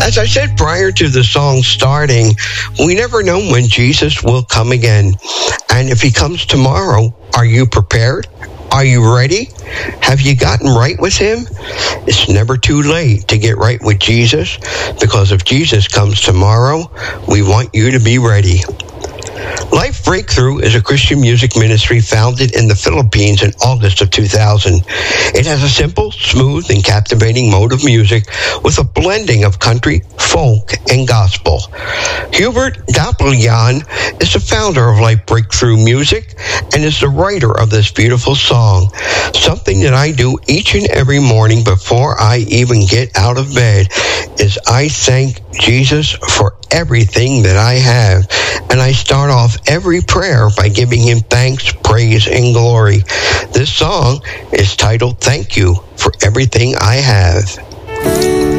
As I said prior to the song starting, we never know when Jesus will come again. And if he comes tomorrow, are you prepared? Are you ready? Have you gotten right with him? It's never too late to get right with Jesus, because if Jesus comes tomorrow, we want you to be ready. Life Breakthrough is a Christian music ministry founded in the Philippines in August of 2000. It has a simple, smooth, and captivating mode of music with a blending of country, folk, and gospel. Hubert Dappelian is the founder of Life Breakthrough Music and is the writer of this beautiful song. Something that I do each and every morning before I even get out of bed is I thank Jesus for everything that I have. And I start off every prayer by giving him thanks, praise, and glory. This song is titled Thank You for Everything I Have.